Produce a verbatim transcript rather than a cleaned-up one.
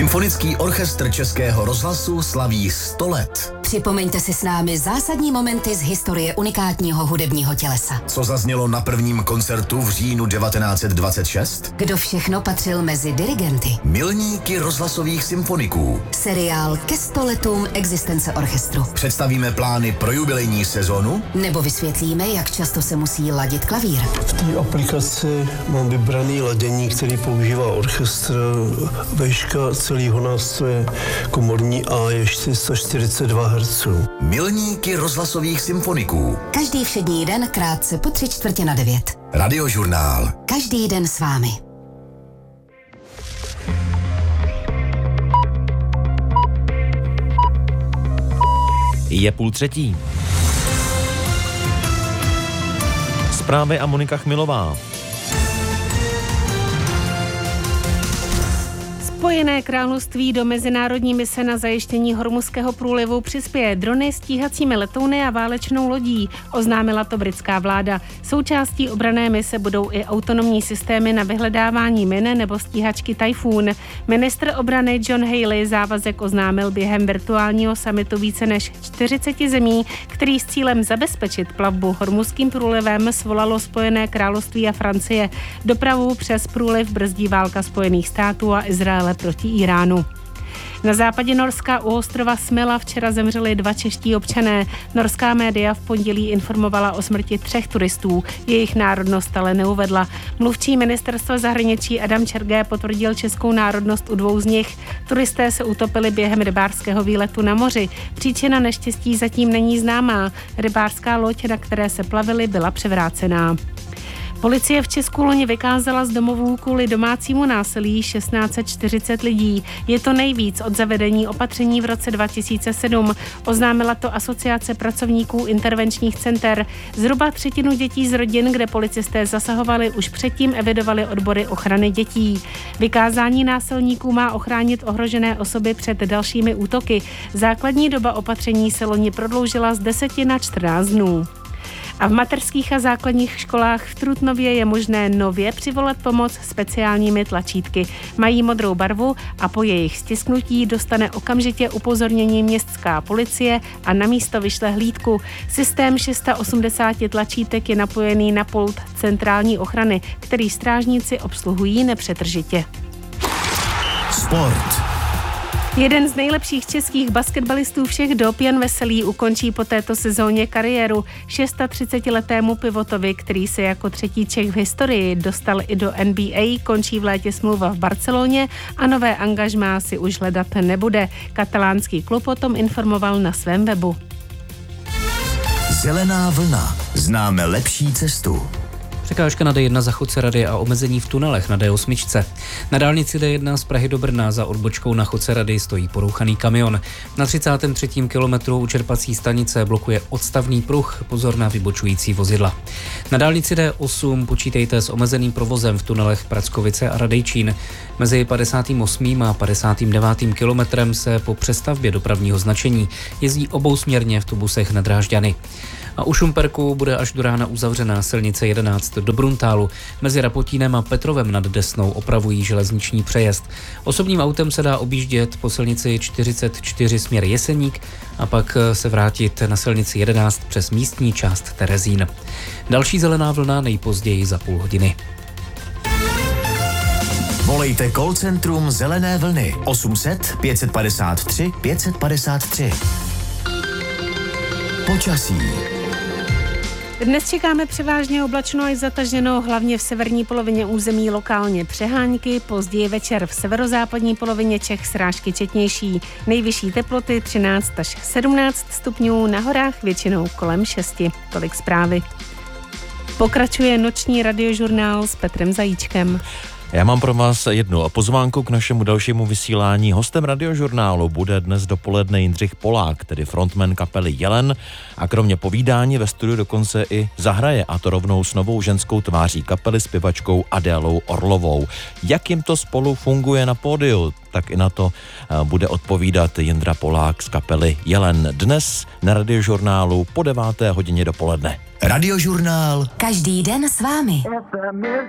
Symfonický orchestr Českého rozhlasu slaví sto let. Připomeňte si s námi zásadní momenty z historie unikátního hudebního tělesa. Co zaznělo na prvním koncertu v říjnu devatenáct set dvacet šest? Kdo všechno patřil mezi dirigenty? Milníky rozhlasových symfoniků. Seriál ke sto letům existence orchestru. Představíme plány pro jubilejní sezonu? Nebo vysvětlíme, jak často se musí ladit klavír. V té aplikaci mám vybraný ladění, který používá orchestr. Vejška celého nástroje komorní A je čtyři sta čtyřicet dva hertzů. Milníky rozhlasových symfoniků. Každý všední den krátce po tři čtvrtě na devět. Radiožurnál. Každý den s vámi. Je půl třetí. Zprávy a Monika Chmilová. Spojené království do mezinárodní mise na zajištění Hormuzského průlivu přispěje drony, stíhacími letouny a válečnou lodí, oznámila to britská vláda. Součástí obranné mise budou i autonomní systémy na vyhledávání min nebo stíhačky Typhoon. Ministr obrany John Healey závazek oznámil během virtuálního summitu více než čtyřiceti zemí, který s cílem zabezpečit plavbu Hormuzským průlivem svolalo Spojené království a Francie. Dopravu přes průliv brzdí válka Spojených států a Izraele proti Iránu. Na západě Norska u ostrova Smela včera zemřeli dva čeští občané. Norská média v pondělí informovala o smrti třech turistů. Jejich národnost ale neuvedla. Mluvčí ministerstva zahraničí Adam Čergé potvrdil českou národnost u dvou z nich. Turisté se utopili během rybářského výletu na moři. Příčina neštěstí zatím není známá. Rybářská loď, na které se plavili, byla převrácená. Policie v Česku loni vykázala z domovů kvůli domácímu násilí tisíc šest set čtyřicet lidí. Je to nejvíc od zavedení opatření v roce dva tisíce sedm. Oznámila to Asociace pracovníků intervenčních center. Zhruba třetinu dětí z rodin, kde policisté zasahovali, už předtím evidovali odbory ochrany dětí. Vykázání násilníků má ochránit ohrožené osoby před dalšími útoky. Základní doba opatření se loni prodloužila z deseti na čtrnáct dnů. A v mateřských a základních školách v Trutnově je možné nově přivolat pomoc speciálními tlačítky. Mají modrou barvu a po jejich stisknutí dostane okamžitě upozornění městská policie a na místo vyšle hlídku. Systém šest set osmdesát tlačítek je napojený na pult centrální ochrany, který strážníci obsluhují nepřetržitě. Sport. Jeden z nejlepších českých basketbalistů všech dob, Jan Veselý, ukončí po této sezóně kariéru. třicetišestiletému pivotovi, který se jako třetí Čech v historii dostal i do N B A, končí v létě smlouva v Barceloně a nové angažmá si už hledat nebude. Katalánský klub o tom informoval na svém webu. Zelená vlna. Známe lepší cestu. Překážka na D jedna za Chodce Rady a omezení v tunelech na D osm. Na dálnici D jedna z Prahy do Brna za odbočkou na Chodce Rady stojí porouchaný kamion. Na třicátém třetím kilometru u čerpací stanice blokuje odstavný pruh, pozor na vybočující vozidla. Na dálnici D osm počítejte s omezeným provozem v tunelech Prackovice a Radejčín. Mezi padesátým osmým a padesátým devátým kilometrem se po přestavbě dopravního značení jezdí obousměrně v tubusech na Drážďany. A u Šumperku bude až do rána uzavřená silnice jedenáct do Bruntálu. Mezi Rapotínem a Petrovem nad Desnou opravují železniční přejezd. Osobním autem se dá objíždět po silnici čtyřicet čtyři směr Jeseník a pak se vrátit na silnici jedenáct přes místní část Terezín. Další zelená vlna nejpozději za půl hodiny. Volejte call centrum Zelené vlny osm set pět set padesát tři pět set padesát tři. Počasí. Dnes čekáme převážně oblačno až zataženo, hlavně v severní polovině území lokálně přehánky, později večer v severozápadní polovině Čech srážky četnější. Nejvyšší teploty třináct až sedmnáct stupňů, na horách většinou kolem šesti. Tolik zprávy. Pokračuje noční radiožurnál s Petrem Zajíčkem. Já mám pro vás jednu pozvánku k našemu dalšímu vysílání. Hostem radiožurnálu bude dnes dopoledne Jindřich Polák, tedy frontman kapely Jelen, a kromě povídání ve studiu dokonce i zahraje, a to rovnou s novou ženskou tváří kapely, zpěvačkou Adélou Orlovou. Jak jim to spolu funguje na pódiu, tak i na to bude odpovídat Jindra Polák z kapely Jelen dnes na radiožurnálu po deváté hodině dopoledne. Radiožurnál. Každý den s vámi.